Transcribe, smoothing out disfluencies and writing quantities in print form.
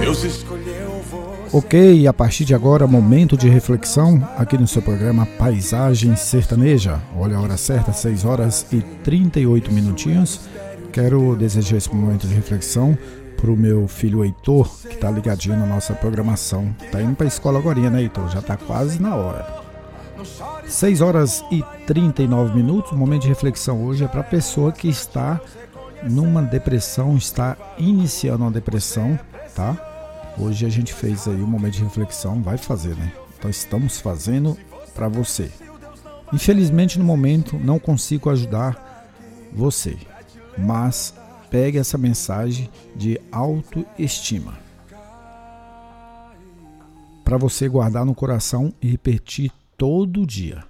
Ok, a partir de agora, momento de reflexão aqui no seu programa Paisagem Sertaneja. Olha a hora certa, 6 horas e 38 minutinhos. Quero desejar esse momento de reflexão para o meu filho Heitor, que está ligadinho na nossa programação. Está indo para a escola agora, né, Heitor? Já está quase na hora. 6 horas e 39 minutos. O momento de reflexão hoje é para a pessoa que está numa depressão, está iniciando uma depressão, tá? Hoje a gente fez aí um momento de reflexão, vai fazer, né? Então estamos fazendo para você. Infelizmente no momento não consigo ajudar você, mas pegue essa mensagem de autoestima para você guardar no coração e repetir todo dia.